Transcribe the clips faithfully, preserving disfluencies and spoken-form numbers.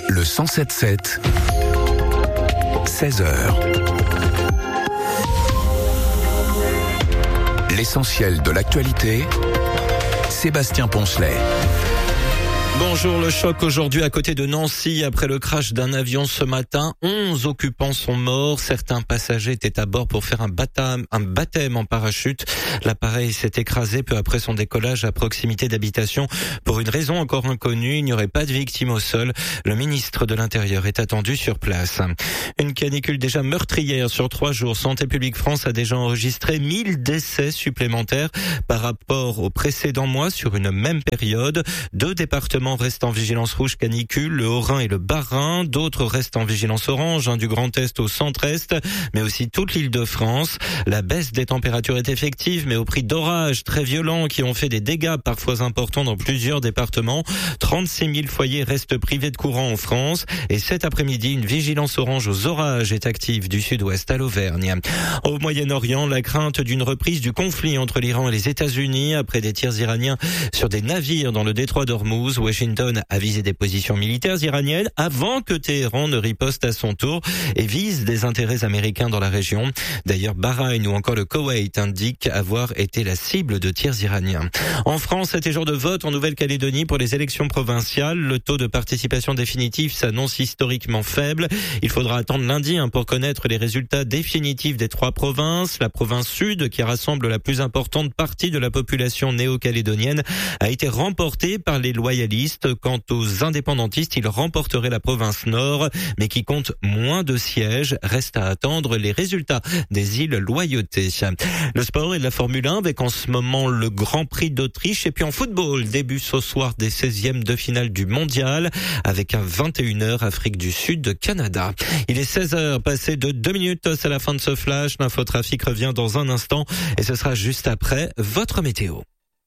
Le cent sept sept, seize heures. L'essentiel de l'actualité, Sébastien Poncelet. Bonjour, le choc aujourd'hui à côté de Nancy après le crash d'un avion ce matin. onze occupants sont morts. Certains passagers étaient à bord pour faire un baptême, un baptême en parachute. L'appareil s'est écrasé peu après son décollage à proximité d'habitations. Pour une raison encore inconnue, il n'y aurait pas de victimes au sol. Le ministre de l'Intérieur est attendu sur place. Une canicule déjà meurtrière sur trois jours. Santé publique France a déjà enregistré mille décès supplémentaires par rapport au précédent mois sur une même période. Deux départements restent en vigilance rouge canicule, le Haut-Rhin et le Bas-Rhin. D'autres restent en vigilance orange, hein, du Grand Est au Centre-Est, mais aussi toute l'île de France. La baisse des températures est effective, mais au prix d'orages très violents qui ont fait des dégâts parfois importants dans plusieurs départements. trente-six mille foyers restent privés de courant en France. Et cet après-midi, une vigilance orange aux orages est active du sud-ouest à l'Auvergne. Au Moyen-Orient, la crainte d'une reprise du conflit entre l'Iran et les États-Unis après des tirs iraniens sur des navires dans le détroit d'Ormuz. Washington a visé des positions militaires iraniennes avant que Téhéran ne riposte à son tour et vise des intérêts américains dans la région. D'ailleurs, Bahreïn ou encore le Koweït indiquent avoir été la cible de tirs iraniens. En France, c'était jour de vote en Nouvelle-Calédonie pour les élections provinciales. Le taux de participation définitif s'annonce historiquement faible. Il faudra attendre lundi hein, pour connaître les résultats définitifs des trois provinces. La province sud, qui rassemble la plus importante partie de la population néo-calédonienne, a été remportée par les loyalistes. Quant aux indépendantistes, ils remporteraient la province nord, mais qui compte moins de sièges. Reste à attendre les résultats des îles Loyauté. Le sport et de la Formule un avec en ce moment le Grand Prix d'Autriche. Et puis en football, début ce soir des seizièmes de finale du mondial avec un vingt et une heures Afrique du Sud, Canada. Il est seize heures, passé de deux minutes, c'est la fin de ce flash. L'infotrafic revient dans un instant et ce sera juste après votre météo.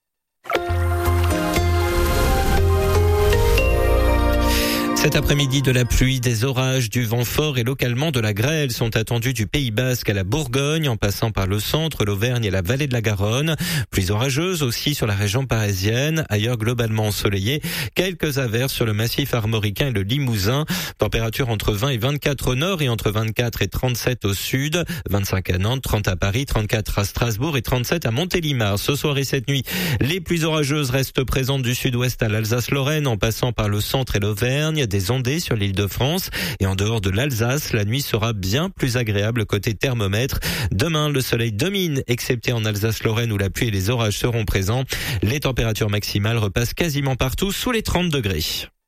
Cet après-midi, de la pluie, des orages, du vent fort et localement de la grêle sont attendus du Pays Basque à la Bourgogne, en passant par le centre, l'Auvergne et la vallée de la Garonne. Pluies orageuses aussi sur la région parisienne, ailleurs globalement ensoleillé. Quelques averses sur le massif armoricain et le Limousin. Température entre vingt et vingt-quatre au nord et entre vingt-quatre et trente-sept au sud. vingt-cinq à Nantes, trente à Paris, trente-quatre à Strasbourg et trente-sept à Montélimar. Ce soir et cette nuit, les pluies orageuses restent présentes du sud-ouest à l'Alsace-Lorraine, en passant par le centre et l'Auvergne. Des ondées sur l'île de France et en dehors de l'Alsace, la nuit sera bien plus agréable côté thermomètre. Demain, le soleil domine, excepté en Alsace-Lorraine où la pluie et les orages seront présents. Les températures maximales repassent quasiment partout sous les trente degrés.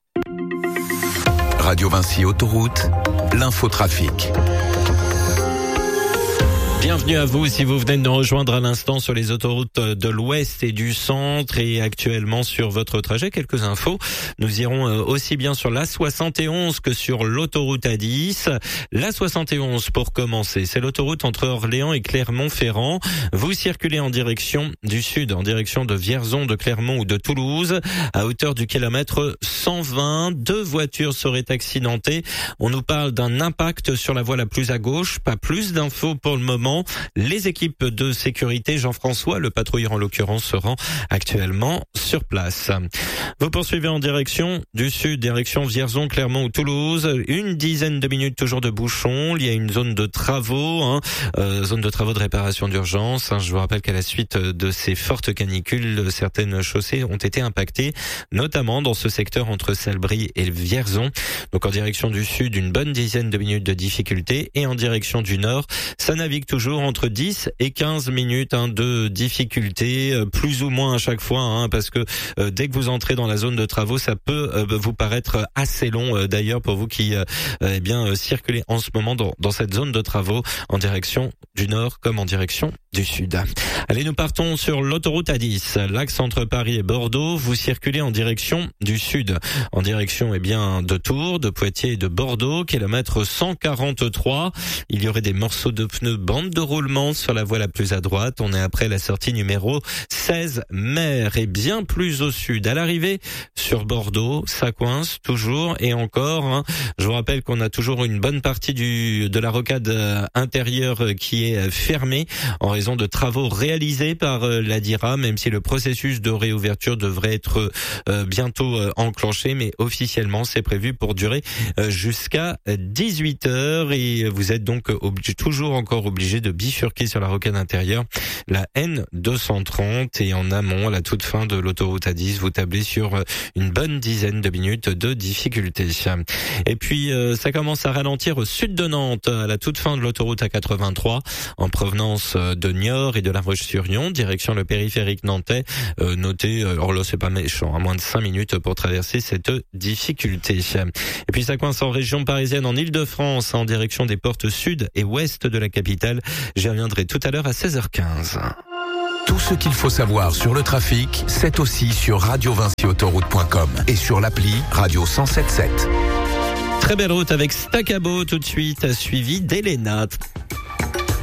Radio Vinci Autoroute, l'infotrafic. Bienvenue à vous si vous venez de nous rejoindre à l'instant sur les autoroutes de l'Ouest et du Centre et actuellement sur votre trajet. Quelques infos. Nous irons aussi bien sur l'A soixante et onze que sur l'autoroute A dix. L'A soixante et onze pour commencer, c'est l'autoroute entre Orléans et Clermont-Ferrand. Vous circulez en direction du sud, en direction de Vierzon, de Clermont ou de Toulouse. À hauteur du kilomètre cent vingt, deux voitures seraient accidentées. On nous parle d'un impact sur la voie la plus à gauche. Pas plus d'infos pour le moment. Les équipes de sécurité, Jean-François, le patrouilleur en l'occurrence, se rend actuellement sur place. Vous poursuivez en direction du sud, direction Vierzon, Clermont ou Toulouse. Une dizaine de minutes toujours de bouchons. Il y a une zone de travaux, hein, euh, zone de travaux de réparation d'urgence. Hein. Je vous rappelle qu'à la suite de ces fortes canicules, certaines chaussées ont été impactées, notamment dans ce secteur entre Salbris et Vierzon. Donc en direction du sud, une bonne dizaine de minutes de difficulté. Et en direction du nord, ça navigue toujours entre dix et quinze minutes hein, de difficulté, euh, plus ou moins à chaque fois, hein, parce que euh, dès que vous entrez dans la zone de travaux, ça peut euh, vous paraître assez long. Euh, d'ailleurs, pour vous qui euh, eh bien euh, circulez en ce moment dans, dans cette zone de travaux, en direction du nord comme en direction du sud. Allez, nous partons sur l'autoroute A dix, l'axe entre Paris et Bordeaux. Vous circulez en direction du sud, en direction eh bien de Tours, de Poitiers et de Bordeaux, kilomètre cent quarante-trois. Il y aurait des morceaux de pneus bande zone de roulement sur la voie la plus à droite. On est après la sortie numéro seize mer et bien plus au sud. À l'arrivée sur Bordeaux, ça coince toujours et encore. Hein. Je vous rappelle qu'on a toujours une bonne partie du de la rocade intérieure qui est fermée en raison de travaux réalisés par la D I R A, même si le processus de réouverture devrait être euh, bientôt euh, enclenché, mais officiellement c'est prévu pour durer euh, jusqu'à dix-huit heures et vous êtes donc obligé, toujours encore obligé de bifurquer sur la rocade intérieure, la N deux cent trente et en amont, à la toute fin de l'autoroute A dix, vous tablez sur une bonne dizaine de minutes de difficulté. Et puis euh, ça commence à ralentir au sud de Nantes, à la toute fin de l'autoroute A quatre-vingt-trois, en provenance de Niort et de La Roche-sur-Yon, direction le périphérique nantais. Euh, notez, alors là c'est pas méchant, à moins de cinq minutes pour traverser cette difficulté. Et puis ça coince en région parisienne, en Île-de-France, en direction des portes sud et ouest de la capitale. J'y reviendrai tout à l'heure à seize heures quinze. Tout ce qu'il faut savoir sur le trafic, c'est aussi sur radio vinci autoroute point com et sur l'appli Radio cent soixante-sept. Très belle route avec Stacabo tout de suite, suivi d'Elena.